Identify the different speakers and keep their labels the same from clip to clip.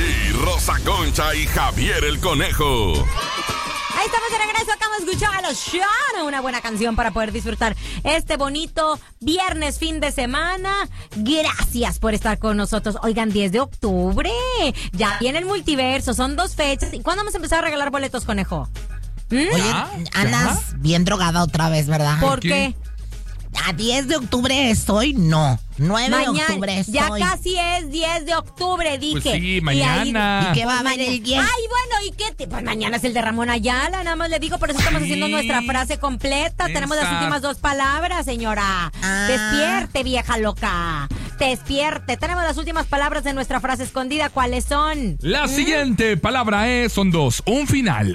Speaker 1: G, Rosa Concha y Javier el Conejo.
Speaker 2: Ahí estamos de regreso, acabamos de escuchar a los Shana, una buena canción para poder disfrutar este bonito viernes, fin de semana. Gracias por estar con nosotros. Oigan, 10 de octubre, ya viene el multiverso, son 2 fechas. ¿Y cuándo vamos a empezar a regalar boletos, Conejo?
Speaker 3: Oye, andas bien drogada otra vez, ¿verdad?
Speaker 2: ¿Por qué?
Speaker 3: A 10 de octubre estoy, no. 9
Speaker 2: mañana,
Speaker 3: de octubre estoy.
Speaker 2: Ya casi es 10 de octubre, dije.
Speaker 4: Pues sí, mañana.
Speaker 3: ¿Y qué va a haber el 10?
Speaker 2: Ay, bueno, ¿y qué? Pues mañana es el de Ramón Ayala, nada más le digo, por eso estamos haciendo nuestra frase completa. Tenemos las últimas 2 palabras, señora. Despierte, vieja loca. Despierte. Tenemos las últimas palabras de nuestra frase escondida. ¿Cuáles son?
Speaker 4: La siguiente palabra son 2. Un final.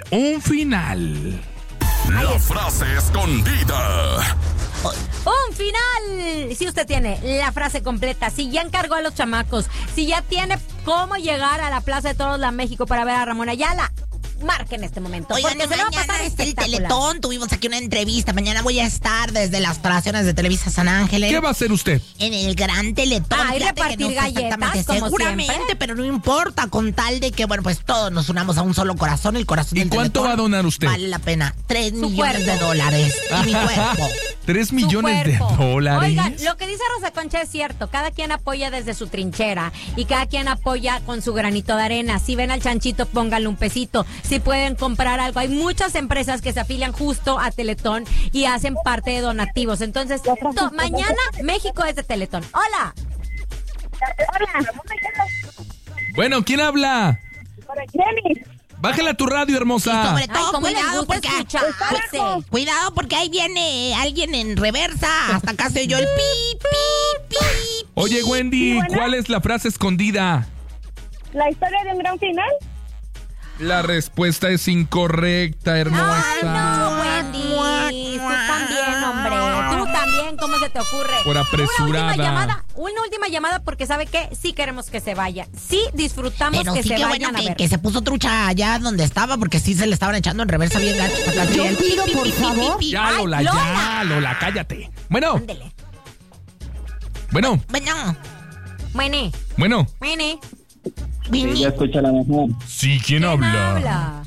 Speaker 1: La frase escondida.
Speaker 2: Un final. Si usted tiene la frase completa, si ya encargó a los chamacos, si ya tiene cómo llegar a la Plaza de Toros de México para ver a Ramón Ayala, marque en este momento.
Speaker 3: Oigan,
Speaker 2: porque se le va a pasar
Speaker 3: el
Speaker 2: espectacular.
Speaker 3: Teletón, tuvimos aquí una entrevista. Mañana voy a estar desde las instalaciones de Televisa San Ángeles.
Speaker 4: ¿Qué va a hacer usted?
Speaker 3: En el gran Teletón.
Speaker 2: Y repartir galletas, como
Speaker 3: seguramente,
Speaker 2: siempre.
Speaker 3: pero no importa, con tal de que, bueno, pues todos nos unamos a un solo corazón, el corazón
Speaker 4: ¿Y
Speaker 3: del
Speaker 4: cuánto
Speaker 3: Teletón.
Speaker 4: va a donar usted?
Speaker 3: Vale la pena. 3 millones
Speaker 2: cuerpo.
Speaker 3: de dólares. Y mi cuerpo.
Speaker 4: 3 millones de
Speaker 2: cuerpo.
Speaker 4: dólares.
Speaker 2: Oigan, lo que dice Rosa Concha es cierto. Cada quien apoya desde su trinchera y cada quien apoya con su granito de arena. Si ven al chanchito, pónganle un pesito. Si pueden comprar algo. Hay muchas empresas que se afilian justo a Teletón y hacen parte de donativos. Entonces, mañana México es de Teletón. ¡Hola!
Speaker 5: Hola.
Speaker 4: Bueno, ¿quién habla?
Speaker 5: Jenny.
Speaker 4: Bájala tu radio, hermosa.
Speaker 3: Sobre
Speaker 2: Ay,
Speaker 3: todo,
Speaker 2: ¿cómo les
Speaker 3: cuidado
Speaker 2: gusta
Speaker 3: porque...
Speaker 2: escucharse?
Speaker 3: Cuidado porque ahí viene alguien en reversa. Hasta acá se oyó el pi, pi, pi.
Speaker 4: Oye, Wendy,
Speaker 5: Sí, bueno.
Speaker 4: ¿cuál es la frase escondida?
Speaker 5: La historia de un gran final.
Speaker 4: La respuesta es incorrecta, hermosa.
Speaker 2: Ay, no, Wendy. Tú también, hombre. Tú también, ¿cómo se te ocurre?
Speaker 4: Por apresurada.
Speaker 2: Una última llamada porque ¿sabe qué? Sí queremos que se vaya. Sí disfrutamos
Speaker 3: Pero
Speaker 2: que
Speaker 3: sí
Speaker 2: se
Speaker 3: que
Speaker 2: vayan
Speaker 3: bueno
Speaker 2: a ver.
Speaker 3: que se puso trucha allá donde estaba, porque sí se le estaban echando en reversa bien gacho.
Speaker 6: Yo pido, por favor.
Speaker 4: Ya,
Speaker 2: Ay,
Speaker 4: Lola,
Speaker 2: Lola.
Speaker 4: ya, Lola, cállate. Bueno,
Speaker 2: Ándele.
Speaker 4: bueno,
Speaker 3: Bueno,
Speaker 2: Bueno.
Speaker 3: Vini.
Speaker 7: Ya escucha la mejor.
Speaker 4: sí, ¿quién habla?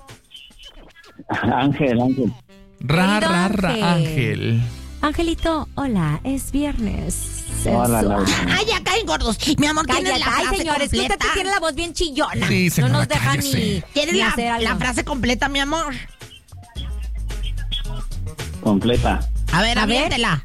Speaker 7: Ángel.
Speaker 4: Ra,
Speaker 2: Ángel.
Speaker 4: Ángel.
Speaker 2: Angelito, hola, es viernes.
Speaker 7: Hola, Laura.
Speaker 3: Ay, ya caen gordos. Mi amor, ¿tienes la
Speaker 2: Cállate,
Speaker 3: frase
Speaker 2: ay, señores, que
Speaker 3: completa?
Speaker 2: usted tiene la voz bien chillona.
Speaker 4: Sí, señora,
Speaker 2: no nos deja
Speaker 4: cállese.
Speaker 2: ni
Speaker 3: ¿Tienes
Speaker 2: ni hacer algo.
Speaker 3: la frase completa, mi amor?
Speaker 7: Completa.
Speaker 3: A ver,
Speaker 2: A ver.
Speaker 3: aviéntela.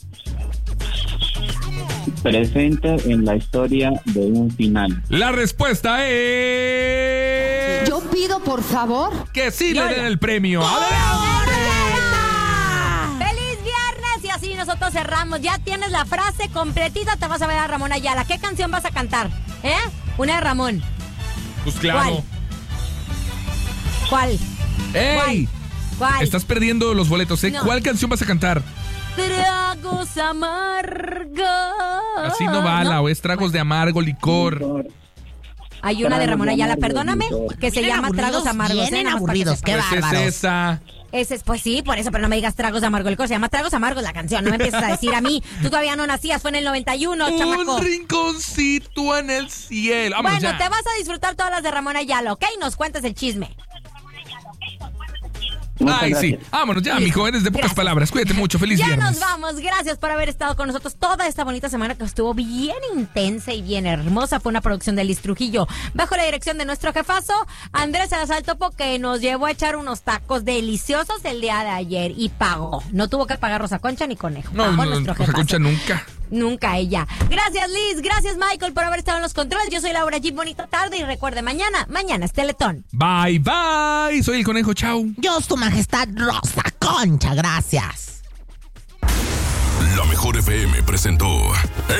Speaker 7: Presente en la historia de un final.
Speaker 4: La respuesta es...
Speaker 6: Yo pido, por favor.
Speaker 4: Que sí
Speaker 2: Lola.
Speaker 4: le den el premio. ¡Adelante!
Speaker 2: ¡Feliz viernes! Y así nosotros cerramos. Ya tienes la frase completita, te vas a ver a Ramón Ayala. ¿Qué canción vas a cantar? Una de Ramón.
Speaker 4: Pues claro.
Speaker 2: ¿Cuál?
Speaker 4: ¡Ey!
Speaker 2: ¿Cuál?
Speaker 4: Estás perdiendo los boletos, ¿eh?
Speaker 2: No.
Speaker 4: ¿Cuál canción vas a cantar?
Speaker 2: Tragos amargos.
Speaker 4: Así no va,
Speaker 2: ¿No?
Speaker 4: o es tragos de amargo, licor.
Speaker 2: Hay una de Ramón Ayala,
Speaker 7: Tragos de
Speaker 2: perdóname,
Speaker 7: amargo,
Speaker 2: que se
Speaker 3: Vienen
Speaker 2: llama
Speaker 3: aburridos,
Speaker 2: Tragos Amargos.
Speaker 3: vienen
Speaker 2: Nada más para que
Speaker 3: aburridos,
Speaker 2: sepas.
Speaker 3: qué
Speaker 4: Pues
Speaker 3: bárbaros.
Speaker 4: es esa.
Speaker 2: Ese es, pues sí, por eso, pero no me digas Tragos de Amargo Licor, se llama Tragos Amargos la canción, no me empieces a decir a mí, tú todavía no nacías, fue en el 91, chamaco.
Speaker 4: Un rinconcito en el cielo. Vámonos
Speaker 2: Bueno,
Speaker 4: ya.
Speaker 2: te vas a disfrutar todas las de Ramón Ayala, ¿ok? Nos cuentas el chisme.
Speaker 7: Muchas
Speaker 4: Ay, sí.
Speaker 7: gracias.
Speaker 4: Vámonos ya, mijo. Eres de pocas
Speaker 2: Gracias.
Speaker 4: palabras. Cuídate mucho. Feliz
Speaker 2: Ya
Speaker 4: viernes.
Speaker 2: nos vamos, gracias por haber estado con nosotros toda esta bonita semana que estuvo bien intensa y bien hermosa. Fue una producción de Liz Trujillo, bajo la dirección de nuestro jefazo, Andrés Salazar Topo, que nos llevó a echar unos tacos deliciosos el día de ayer y pagó. No tuvo que pagar Rosa Concha ni Conejo.
Speaker 4: No,
Speaker 2: Pagó
Speaker 4: no,
Speaker 2: nuestro
Speaker 4: Rosa
Speaker 2: jefazo.
Speaker 4: Concha nunca.
Speaker 2: Nunca ella. Gracias, Liz. Gracias, Michael, por haber estado en los controles. Yo soy Laura G. Bonita tarde y recuerde, mañana es Teletón.
Speaker 4: Bye, bye. Soy el Conejo. Chau.
Speaker 3: Yo, su majestad Rosa Concha, gracias.
Speaker 1: La Mejor FM presentó